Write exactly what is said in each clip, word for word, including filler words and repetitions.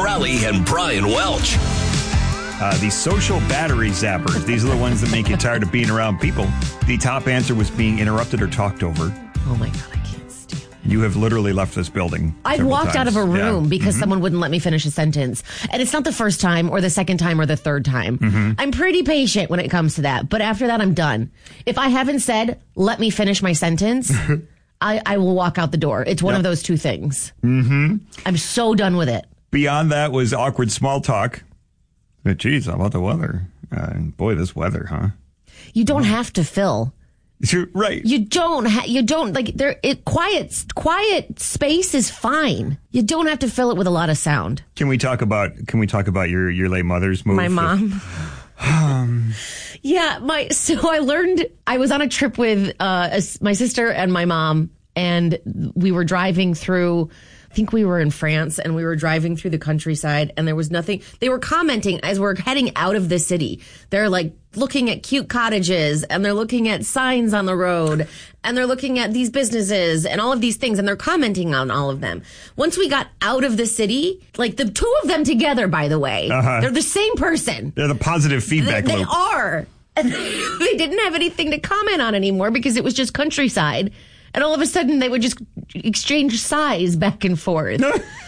Rowley and Brian Welch. Uh, the social battery zappers. These are the ones that make you tired of being around people. The top answer was being interrupted or talked over. Oh, my God. I can't stand it. You have literally left this building. I've walked times. out of a room yeah. because mm-hmm. someone wouldn't let me finish a sentence. And it's not the first time or the second time or the third time. Mm-hmm. I'm pretty patient when it comes to that. But after that, I'm done. If I haven't said, let me finish my sentence, I, I will walk out the door. It's one yep. of those two things. Mm-hmm. I'm so done with it. Beyond that was awkward small talk. But geez, how about the weather? Uh, boy, this weather, huh? You don't have to fill. You're right. You don't. Ha- you don't like there. It quiet. Quiet space is fine. You don't have to fill it with a lot of sound. Can we talk about? Can we talk about your your late mother's move? My mom. um, yeah, my. So I learned. I was on a trip with uh, my sister and my mom, and we were driving through. I think we were in France and we were driving through the countryside and there was nothing. They were commenting as we're heading out of the city. They're like looking at cute cottages and they're looking at signs on the road and they're looking at these businesses and all of these things and they're commenting on all of them. Once we got out of the city, like the two of them together, by the way, uh-huh. they're the same person. They're the positive feedback they, loop. They are. And they didn't have anything to comment on anymore because it was just countryside. And all of a sudden, they would just exchange sighs back and forth.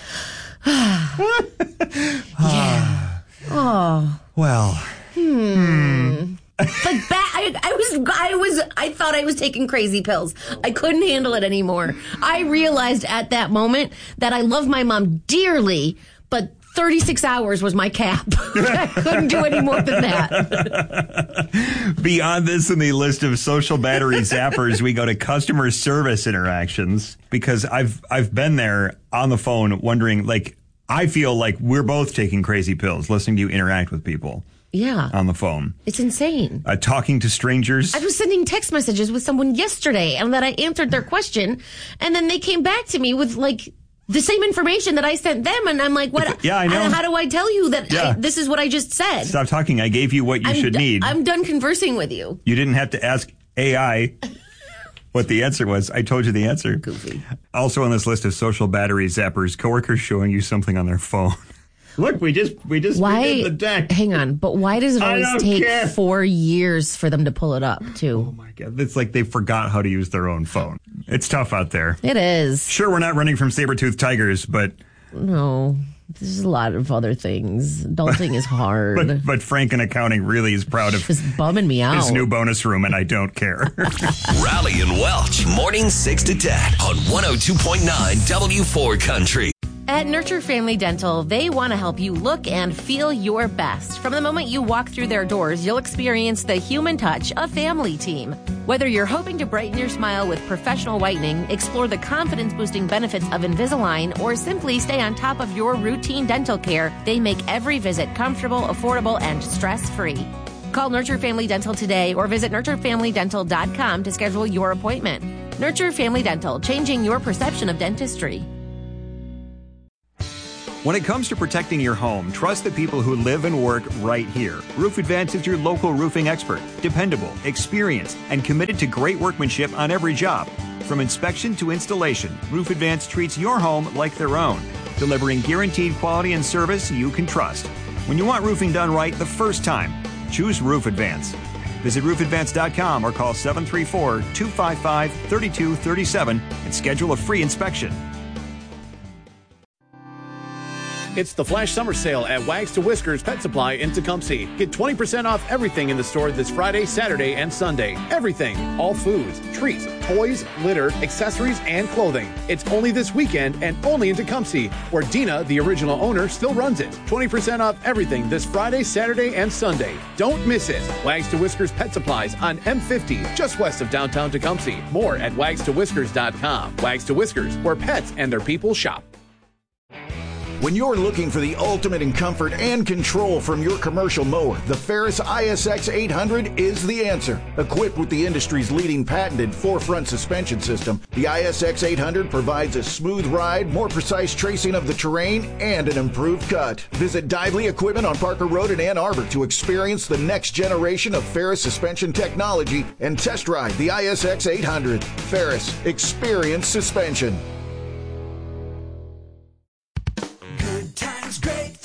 yeah. Oh. Well. Hmm. Like ba- I, I was, I was, I thought I was taking crazy pills. I couldn't handle it anymore. I realized at that moment that I love my mom dearly, but thirty-six hours was my cap. I couldn't do any more than that. Beyond this in the list of social battery zappers, we go to customer service interactions because I've I've been there on the phone wondering, like, I feel like we're both taking crazy pills listening to you interact with people. Yeah. On the phone. It's insane. Uh, talking to strangers. I was sending text messages with someone yesterday and that I answered their question and then they came back to me with like the same information that I sent them, and I'm like, "What? Yeah, I know. How, how do I tell you that yeah. I, this is what I just said?" Stop talking. I gave you what you I'm should d- need. I'm done conversing with you. You didn't have to ask A I what the answer was. I told you the answer. Goofy. Also on this list of social battery zappers, coworkers showing you something on their phone. Look, we just we just why, we did the deck. Hang on, but why does it always take care. four years for them to pull it up, too? Oh, my God. It's like they forgot how to use their own phone. It's tough out there. It is. Sure, we're not running from saber-toothed tigers, but... No, there's a lot of other things. Adulting is hard. but, but Frank in accounting really is proud of It's bumming me out. his new bonus room, and I don't care. Rowley and Welch, mornings six to ten on one oh two point nine W four Country. At Nurture Family Dental, they want to help you look and feel your best. From the moment you walk through their doors, you'll experience the human touch of Family Team. Whether you're hoping to brighten your smile with professional whitening, explore the confidence-boosting benefits of Invisalign, or simply stay on top of your routine dental care, they make every visit comfortable, affordable, and stress-free. Call Nurture Family Dental today or visit nurture family dental dot com to schedule your appointment. Nurture Family Dental, changing your perception of dentistry. When it comes to protecting your home, trust the people who live and work right here. Roof Advance is your local roofing expert. Dependable, experienced, and committed to great workmanship on every job. From inspection to installation, Roof Advance treats your home like their own, delivering guaranteed quality and service you can trust. When you want roofing done right the first time, choose Roof Advance. Visit roof advance dot com or call seven three four, two five five, three two three seven and schedule a free inspection. It's the Flash Summer Sale at Wags to Whiskers Pet Supply in Tecumseh. Get twenty percent off everything in the store this Friday, Saturday, and Sunday. Everything. All foods, treats, toys, litter, accessories, and clothing. It's only this weekend and only in Tecumseh, where Dina, the original owner, still runs it. twenty percent off everything this Friday, Saturday, and Sunday. Don't miss it. Wags to Whiskers Pet Supplies on M fifty, just west of downtown Tecumseh. More at wags to whiskers dot com. Wags to Whiskers, where pets and their people shop. When you're looking for the ultimate in comfort and control from your commercial mower, the Ferris I S X eight hundred is the answer. Equipped with the industry's leading patented four-front suspension system, the I S X eight hundred provides a smooth ride, more precise tracing of the terrain, and an improved cut. Visit Dively Equipment on Parker Road in Ann Arbor to experience the next generation of Ferris suspension technology and test ride the I S X eight hundred. Ferris, experience suspension. Times, great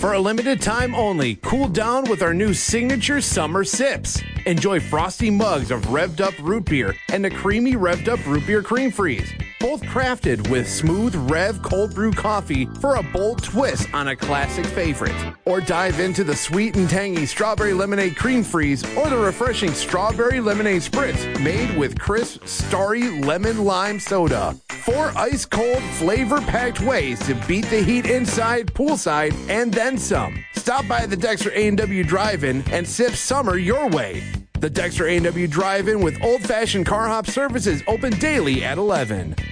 For a limited time only, cool down with our new signature summer sips. Enjoy frosty mugs of revved up root beer and the creamy revved up root beer cream freeze. Both crafted with smooth Rev cold brew coffee for a bold twist on a classic favorite. Or dive into the sweet and tangy strawberry lemonade cream freeze or the refreshing strawberry lemonade spritz made with crisp, starry lemon lime soda. Four ice cold, flavor packed ways to beat the heat inside, poolside, and then some. Stop by the Dexter A and W Drive-In and sip summer your way. The Dexter A and W Drive-In with old-fashioned car hop services open daily at eleven.